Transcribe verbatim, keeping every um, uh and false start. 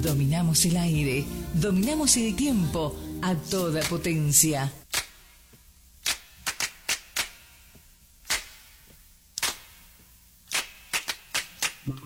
Dominamos el aire, dominamos el tiempo a toda potencia.